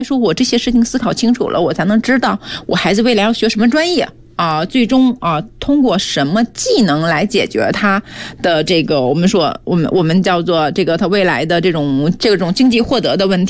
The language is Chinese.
说我这些事情思考清楚了，我才能知道我孩子未来要学什么专业啊，最终啊通过什么技能来解决他的这个我们叫做这个他未来的这种经济获得的问题。